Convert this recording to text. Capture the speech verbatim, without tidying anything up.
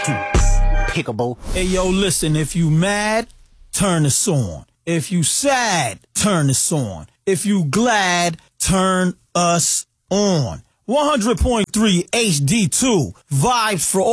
Pickable. Hey, yo, listen, if you mad, turn this on. If you sad, turn this on. If you glad, turn us on. one hundred point three H D two, vibes for all.